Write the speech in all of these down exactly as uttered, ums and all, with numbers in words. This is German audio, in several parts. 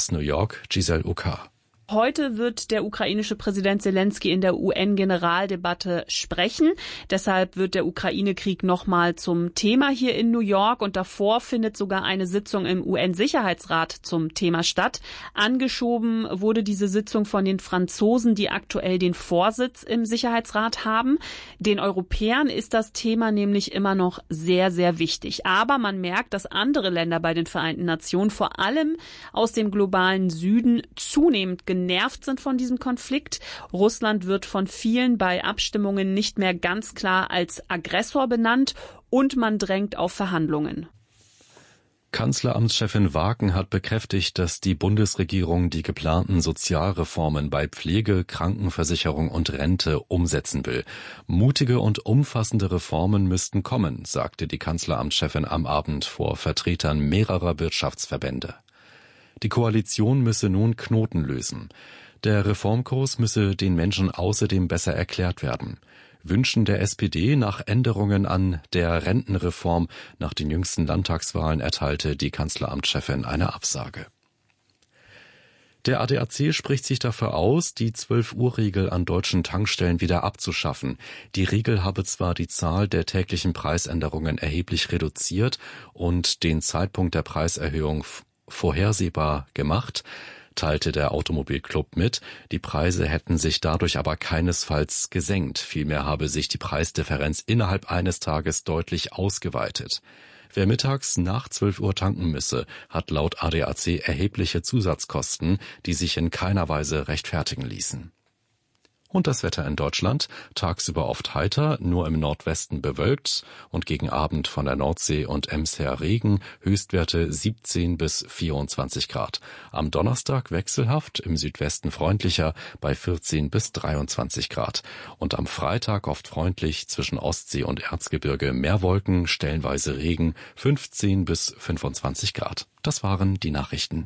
aus New York, Giselle Uka. Heute wird der ukrainische Präsident Selenskyj in der U N-Generaldebatte sprechen. Deshalb wird der Ukraine-Krieg nochmal zum Thema hier in New York. Und davor findet sogar eine Sitzung im U N-Sicherheitsrat zum Thema statt. Angeschoben wurde diese Sitzung von den Franzosen, die aktuell den Vorsitz im Sicherheitsrat haben. Den Europäern ist das Thema nämlich immer noch sehr, sehr wichtig. Aber man merkt, dass andere Länder bei den Vereinten Nationen, vor allem aus dem globalen Süden, zunehmend genervt sind von diesem Konflikt. Russland wird von vielen bei Abstimmungen nicht mehr ganz klar als Aggressor benannt und man drängt auf Verhandlungen. Kanzleramtschefin Wagen hat bekräftigt, dass die Bundesregierung die geplanten Sozialreformen bei Pflege, Krankenversicherung und Rente umsetzen will. Mutige und umfassende Reformen müssten kommen, sagte die Kanzleramtschefin am Abend vor Vertretern mehrerer Wirtschaftsverbände. Die Koalition müsse nun Knoten lösen. Der Reformkurs müsse den Menschen außerdem besser erklärt werden. Wünschen der S P D nach Änderungen an der Rentenreform nach den jüngsten Landtagswahlen erteilte die Kanzleramtschefin eine Absage. Der A D A C spricht sich dafür aus, die zwölf-Uhr-Regel an deutschen Tankstellen wieder abzuschaffen. Die Regel habe zwar die Zahl der täglichen Preisänderungen erheblich reduziert und den Zeitpunkt der Preiserhöhung vorhersehbar gemacht, teilte der Automobilclub mit. Die Preise hätten sich dadurch aber keinesfalls gesenkt. Vielmehr habe sich die Preisdifferenz innerhalb eines Tages deutlich ausgeweitet. Wer mittags nach zwölf Uhr tanken müsse, hat laut A D A C erhebliche Zusatzkosten, die sich in keiner Weise rechtfertigen ließen. Und das Wetter in Deutschland, tagsüber oft heiter, nur im Nordwesten bewölkt und gegen Abend von der Nordsee und Ems her Regen, Höchstwerte siebzehn bis vierundzwanzig Grad. Am Donnerstag wechselhaft, im Südwesten freundlicher bei vierzehn bis dreiundzwanzig Grad. Und am Freitag oft freundlich, zwischen Ostsee und Erzgebirge mehr Wolken, stellenweise Regen, fünfzehn bis fünfundzwanzig Grad. Das waren die Nachrichten.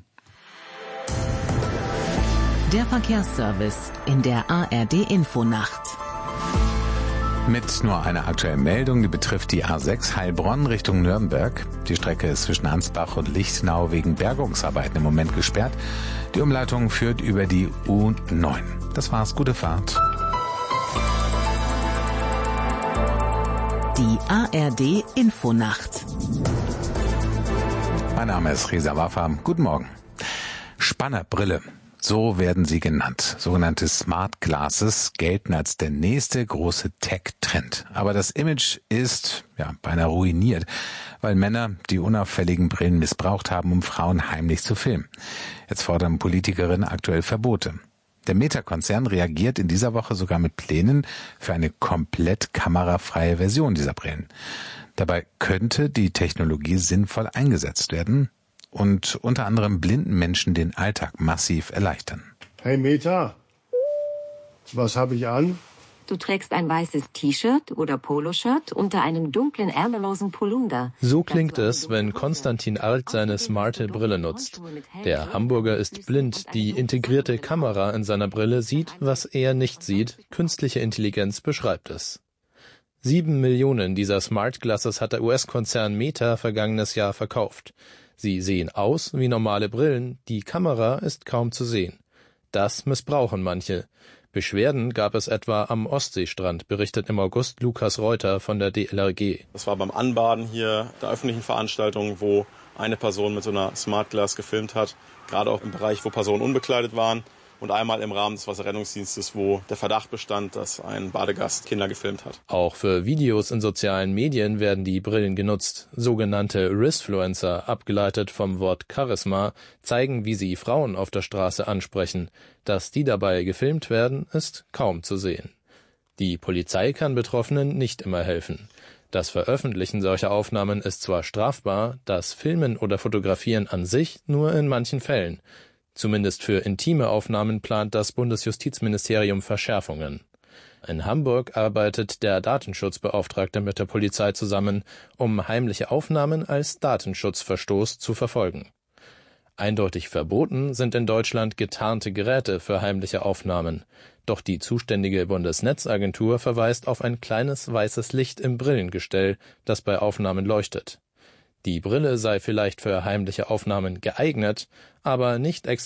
Der Verkehrsservice in der A R D-Infonacht. Mit nur einer aktuellen Meldung, die betrifft die A sechs Heilbronn Richtung Nürnberg. Die Strecke ist zwischen Ansbach und Lichtenau wegen Bergungsarbeiten im Moment gesperrt. Die Umleitung führt über die U neun. Das war's, gute Fahrt. Die A R D-Infonacht. Mein Name ist Reza Waffa. Guten Morgen. Spannerbrille. So werden sie genannt. Sogenannte Smart Glasses gelten als der nächste große Tech-Trend. Aber das Image ist ja beinahe ruiniert, weil Männer die unauffälligen Brillen missbraucht haben, um Frauen heimlich zu filmen. Jetzt fordern Politikerinnen aktuell Verbote. Der Meta-Konzern reagiert in dieser Woche sogar mit Plänen für eine komplett kamerafreie Version dieser Brillen. Dabei könnte die Technologie sinnvoll eingesetzt werden und unter anderem blinden Menschen den Alltag massiv erleichtern. Hey Meta, was habe ich an? Du trägst ein weißes T-Shirt oder Poloshirt unter einem dunklen, ärmellosen Polunder. So klingt es, wenn Konstantin Alt seine smarte Brille nutzt. Der Hamburger ist blind. Die integrierte Kamera in seiner Brille sieht, was er nicht sieht. Künstliche Intelligenz beschreibt es. Sieben Millionen dieser Smart Glasses hat der U S-Konzern Meta vergangenes Jahr verkauft. Sie sehen aus wie normale Brillen, die Kamera ist kaum zu sehen. Das missbrauchen manche. Beschwerden gab es etwa am Ostseestrand, berichtet im August Lukas Reuter von der D L R G. Das war beim Anbaden hier der öffentlichen Veranstaltung, wo eine Person mit so einer Smart Glass gefilmt hat, gerade auch im Bereich, wo Personen unbekleidet waren. Und einmal im Rahmen des Wasserrettungsdienstes, wo der Verdacht bestand, dass ein Badegast Kinder gefilmt hat. Auch für Videos in sozialen Medien werden die Brillen genutzt. Sogenannte Risfluencer, abgeleitet vom Wort Charisma, zeigen, wie sie Frauen auf der Straße ansprechen. Dass die dabei gefilmt werden, ist kaum zu sehen. Die Polizei kann Betroffenen nicht immer helfen. Das Veröffentlichen solcher Aufnahmen ist zwar strafbar, das Filmen oder Fotografieren an sich nur in manchen Fällen. Zumindest für intime Aufnahmen plant das Bundesjustizministerium Verschärfungen. In Hamburg arbeitet der Datenschutzbeauftragte mit der Polizei zusammen, um heimliche Aufnahmen als Datenschutzverstoß zu verfolgen. Eindeutig verboten sind in Deutschland getarnte Geräte für heimliche Aufnahmen. Doch die zuständige Bundesnetzagentur verweist auf ein kleines weißes Licht im Brillengestell, das bei Aufnahmen leuchtet. Die Brille sei vielleicht für heimliche Aufnahmen geeignet, aber nicht exklusiv